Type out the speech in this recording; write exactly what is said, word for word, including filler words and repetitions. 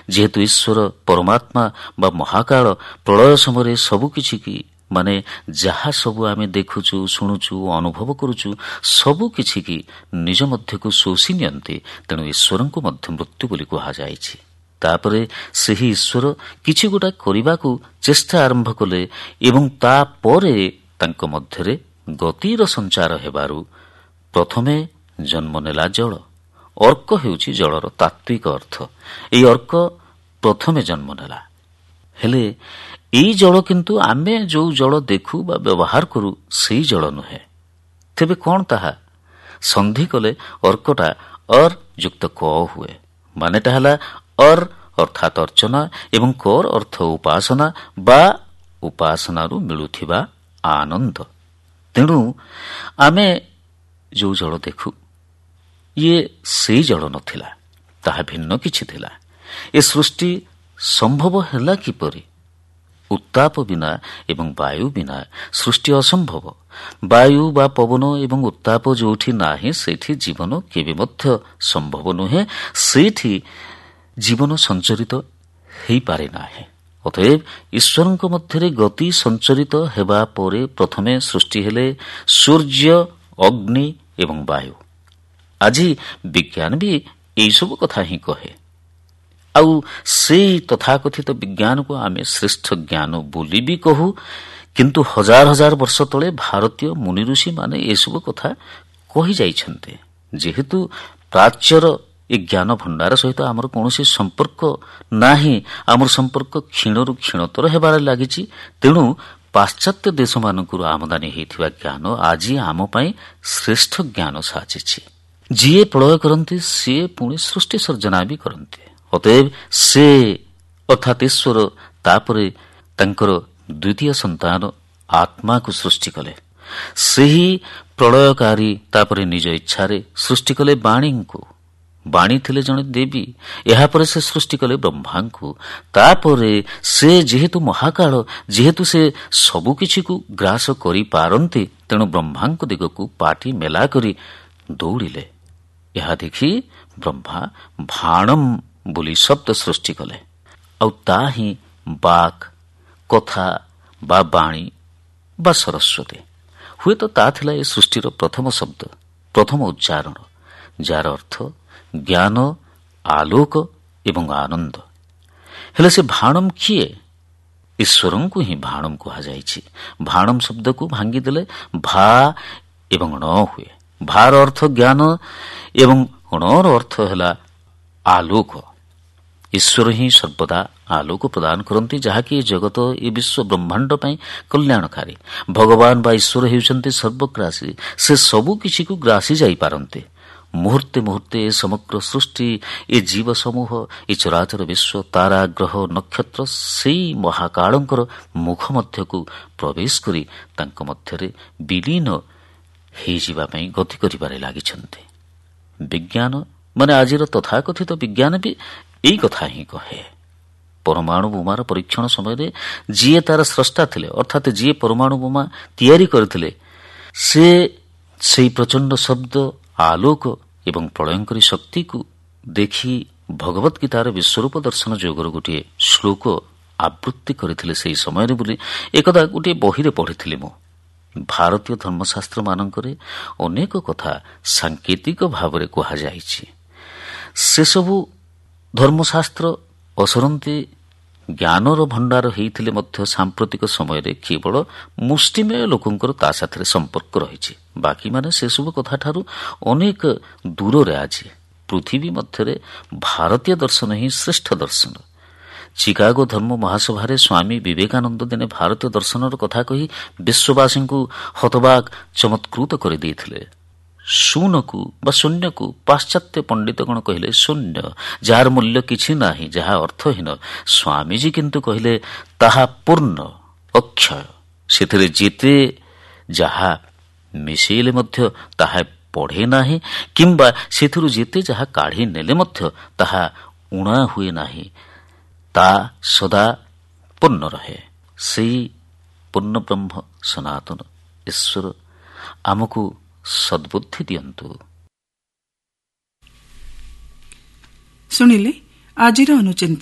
ଯେହେତୁ ଈଶ୍ୱର ପରମାତ୍ମା ବା ମହାକାଳ ପ୍ରଳୟ ସମୟରେ ସବୁକିଛି କି ମାନେ ଯାହା ସବୁ ଆମେ ଦେଖୁଛୁ, ଶୁଣୁଛୁ, ଅନୁଭବ କରୁଛୁ, ସବୁକିଛି କି ନିଜ ମଧ୍ୟକୁ ଶୋଷି ନିଅନ୍ତି। ତେଣୁ ଈଶ୍ୱରଙ୍କୁ ମଧ୍ୟ ମୃତ୍ୟୁ ବୋଲି କୁହାଯାଇଛି। ତାପରେ ସେହି ଈଶ୍ୱର କିଛି ଗୋଟା କରିବାକୁ ଚେଷ୍ଟା ଆରମ୍ଭ କଲେ ଏବଂ ତାପରେ ତାଙ୍କ ମଧ୍ୟରେ ଗତିର ସଞ୍ଚାର ହେବାରୁ ପ୍ରଥମେ ଜନ୍ମ ନେଲା ଜଳ। ଅର୍କ ହେଉଛି ଜଳର ତାତ୍ତ୍ୱିକ ଅର୍ଥ। ଏହି ଅର୍କ ପ୍ରଥମେ ଜନ୍ମ ନେଲା। ହେଲେ ଏଇ ଜଳ କିନ୍ତୁ ଆମେ ଯେଉଁ ଜଳ ଦେଖୁ ବା ବ୍ୟବହାର କରୁ ସେଇ ଜଳ ନୁହେଁ। ତେବେ କ'ଣ ତାହା? ସନ୍ଧି କଲେ ଅର୍କଟା ଅର୍ ଯୁକ୍ତ କ ହୁଏ। ମାନେଟା ହେଲା ଅର୍ ଅର୍ଥାତ୍ ଅର୍ଚ୍ଚନା ଏବଂ କର ଅର୍ଥ ଉପାସନା ବା ଉପାସନାରୁ ମିଳୁଥିବା ଆନନ୍ଦ। ତେଣୁ ଆମେ ଯେଉଁ ଜଳ ଦେଖୁ ଇଏ ସେଇ ଜଳ ନଥିଲା, ତାହା ଭିନ୍ନ କିଛି ଥିଲା। ଏ ସୃଷ୍ଟି ସମ୍ଭବ ହେଲା କିପରି? ଉତ୍ତାପ ବିନା ଏବଂ ବାୟୁ ବିନା ସୃଷ୍ଟି ଅସମ୍ଭବ। ବାୟୁ ବା ପବନ ଏବଂ ଉତ୍ତାପ ଯେଉଁଠି ନାହିଁ ସେଇଠି ଜୀବନ କେବେ ମଧ୍ୟ ସମ୍ଭବ ନୁହେଁ, ସେଇଠି ଜୀବନ ସଞ୍ଚରିତ ହୋଇପାରେ ନାହିଁ। ଅତଏବ ଈଶ୍ୱରଙ୍କ ମଧ୍ୟରେ ଗତି ସଞ୍ଚରିତ ହେବା ପରେ ପ୍ରଥମେ ସୃଷ୍ଟି ହେଲେ ସୂର୍ଯ୍ୟ, ଅଗ୍ନି ଏବଂ ବାୟୁ। ଆଜି ବିଜ୍ଞାନ ବି ଏଇସବୁ କଥା ହିଁ କହେ। ଆଉ ସେଇ ତଥାକଥିତ ବିଜ୍ଞାନକୁ ଆମେ ଶ୍ରେଷ୍ଠ ଜ୍ଞାନ ବୋଲି ବି କହୁ। କିନ୍ତୁ ହଜାର ହଜାର ବର୍ଷ ତଳେ ଭାରତୀୟ ମୁନି ଋଷିମାନେ ଏସବୁ କଥା କହିଯାଇଛନ୍ତି। ଯେହେତୁ ପ୍ରାଚ୍ୟର ଏ ଜ୍ଞାନ ଭଣ୍ଡାର ସହିତ ଆମର କୌଣସି ସମ୍ପର୍କ ନାହିଁ, ଆମର ସମ୍ପର୍କ କ୍ଷୀଣରୁ କ୍ଷୀଣତର ହେବାରେ ଲାଗିଛି। ତେଣୁ ପାଶ୍ଚାତ୍ୟ ଦେଶମାନଙ୍କରୁ ଆମଦାନୀ ହୋଇଥିବା ଜ୍ଞାନ ଆଜି ଆମ ପାଇଁ ଶ୍ରେଷ୍ଠ ଜ୍ଞାନ ସାଜିଛି। ଯିଏ ପ୍ରଳୟ କରନ୍ତି ସିଏ ପୁଣି ସୃଷ୍ଟି ସର୍ଜନା ବି କରନ୍ତି। ଅତଏବ ସେ ଅର୍ଥାତ୍ ଈଶ୍ୱର ତାପରେ ତାଙ୍କର ଦ୍ୱିତୀୟ ସନ୍ତାନ ଆତ୍ମାକୁ ସୃଷ୍ଟି କଲେ। ସେହି ପ୍ରଳୟକାରୀ ତାପରେ ନିଜ ଇଚ୍ଛାରେ ସୃଷ୍ଟି କଲେ ବାଣୀଙ୍କୁ। ବାଣୀ ଥିଲେ ଜଣେ ଦେବୀ। ଏହାପରେ ସେ ସୃଷ୍ଟି କଲେ ବ୍ରହ୍ମାଙ୍କୁ। ତାପରେ ସେ ଯେହେତୁ ମହାକାଳ, ଯେହେତୁ ସେ ସବୁକିଛିକୁ ଗ୍ରାସ କରିପାରନ୍ତି, ତେଣୁ ବ୍ରହ୍ମାଙ୍କ ଦିଗକୁ ପାଟି ମେଲା କରି ଦୌଡ଼ିଲେ। ଏହା ଦେଖି ବ୍ରହ୍ମା ଭାଣମ୍ ବୋଲି ଶବ୍ଦ ସୃଷ୍ଟି କଲେ। ଆଉ ତା ହିଁ ବାକ୍, କଥା ବା ବାଣୀ ବା ସରସ୍ୱତୀ। ହୁଏତ ତା ଥିଲା ଏ ସୃଷ୍ଟିର ପ୍ରଥମ ଶବ୍ଦ, ପ୍ରଥମ ଉଚ୍ଚାରଣ, ଯାହାର ଅର୍ଥ ଜ୍ଞାନ, ଆଲୋକ ଏବଂ ଆନନ୍ଦ। ହେଲେ ସେ ଭାଣମ୍ କିଏ? ଈଶ୍ୱରଙ୍କୁ ହିଁ ଭାଣମ୍ କୁହାଯାଇଛି। ଭାଣମ୍ ଶବ୍ଦକୁ ଭାଙ୍ଗିଦେଲେ ଭା ଏବଂ ଣ ହୁଏ। ଭାର ଅର୍ଥ ଜ୍ଞାନ ଏବଂ ଣର ଅର୍ଥ ହେଲା ଆଲୋକ। ଈଶ୍ୱର ହିଁ ସର୍ବଦା ଆଲୋକ ପ୍ରଦାନ କରନ୍ତି, ଯାହାକି ଏ ଜଗତ, ଏ ବିଶ୍ୱ ବ୍ରହ୍ମାଣ୍ଡ ପାଇଁ କଲ୍ୟାଣକାରୀ। ଭଗବାନ ବା ଈଶ୍ୱର ହେଉଛନ୍ତି ସର୍ବଗ୍ରାସୀ। ସେ ସବୁ କିଛିକୁ ଗ୍ରାସୀ ଯାଇପାରନ୍ତି। ମୁହୂର୍ତ୍ତେ ମୁହୂର୍ତ୍ତେ ଏ ସମଗ୍ର ସୃଷ୍ଟି, ଏ ଜୀବ ସମୂହ, ଏ ଚରାଚର ବିଶ୍ୱ, ତାରା, ଗ୍ରହ, ନକ୍ଷତ୍ର ସେଇ ମହାକାଳଙ୍କର ମୁଖ ମଧ୍ୟକୁ ପ୍ରବେଶ କରି ତାଙ୍କ ମଧ୍ୟରେ ବିଲୀନ ହୋଇଯିବା ପାଇଁ ଗତି କରିବାରେ ଲାଗିଛନ୍ତି। ବିଜ୍ଞାନ ମାନେ ଆଜିର ତଥାକଥିତ ବିଜ୍ଞାନ ବି ଏଇ କଥା ହିଁ କହେ। ପରମାଣୁ ବୋମାର ପରୀକ୍ଷଣ ସମୟରେ ଯିଏ ତାର ସ୍ରଷ୍ଟା ଥିଲେ, ଅର୍ଥାତ୍ ଯିଏ ପରମାଣୁ ବୋମା ତିଆରି କରିଥିଲେ, ସେ ସେଇ ପ୍ରଚଣ୍ଡ ଶବ୍ଦ, ଆଲୋକ ଏବଂ ପ୍ରଳୟଙ୍କରୀ ଶକ୍ତିକୁ ଦେଖି ଭଗବତ ଗୀତାର ବିଶ୍ୱରୂପ ଦର୍ଶନ ଯୋଗର ଗୋଟିଏ ଶ୍ଲୋକ ଆବୃତ୍ତି କରିଥିଲେ ସେହି ସମୟରେ ବୋଲି ଏକଦା ଗୋଟିଏ ବହିରେ ପଢ଼ିଥିଲି ମୁଁ। ଭାରତୀୟ ଧର୍ମଶାସ୍ତ୍ରମାନଙ୍କରେ ଅନେକ କଥା ସାଙ୍କେତିକ ଭାବରେ କୁହାଯାଇଛି। ସେସବୁ ଧର୍ମଶାସ୍ତ୍ର ଅସରନ୍ତି ଜ୍ଞାନର ଭଣ୍ଡାର ହୋଇଥିଲେ ମଧ୍ୟ ସାମ୍ପ୍ରତିକ ସମୟରେ କେବଳ ମୁଷ୍ଟିମେୟ ଲୋକଙ୍କର ତା ସାଥିରେ ସମ୍ପର୍କ ରହିଛି। ବାକିମାନେ ସେସବୁ କଥାଠାରୁ ଅନେକ ଦୂରରେ ଆଜି ପୃଥିବୀ ମଧ୍ୟରେ ଭାରତୀୟ ଦର୍ଶନ ହିଁ ଶ୍ରେଷ୍ଠ ଦର୍ଶନ। ଚିକାଗୋ ଧର୍ମ ମହାସଭାରେ ସ୍ୱାମୀ ବିବେକାନନ୍ଦ ଦିନେ ଭାରତୀୟ ଦର୍ଶନର କଥା କହି ବିଶ୍ୱବାସୀଙ୍କୁ ହତବାକ ଚମତ୍କୃତ କରିଦେଇଥିଲେ। ଶୂନକୁ ବା ଶୂନ୍ୟକୁ ପାଶ୍ଚାତ୍ୟ ପଣ୍ଡିତଗଣ କହିଲେ ଶୂନ୍ୟ, ଯାହାର ମୂଲ୍ୟ କିଛି ନାହିଁ, ଯାହା ଅର୍ଥହୀନ। ସ୍ୱାମୀଜୀ କିନ୍ତୁ କହିଲେ ତାହା ପୂର୍ଣ୍ଣ, ଅକ୍ଷୟ। ସେଥିରେ ଯେତେ ଯାହା ମିଶେଇଲେ ମଧ୍ୟ ତାହା ବଢ଼େ ନାହିଁ, କିମ୍ବା ସେଥିରୁ ଯେତେ ଯାହା କାଢ଼ି ନେଲେ ମଧ୍ୟ ତାହା ଉଣା ହୁଏ ନାହିଁ। ତା ସଦା ପୂର୍ଣ୍ଣ ରହେ। ସେଇ ପୂର୍ଣ୍ଣ ବ୍ରହ୍ମ ସନାତନ ଈଶ୍ୱର ଆମକୁ ସଦ୍ବୁଦ୍ଧି ଦିଅନ୍ତୁ। ଶୁଣିଲେ ଆଜିର ଅନୁଚିନ୍ତନ।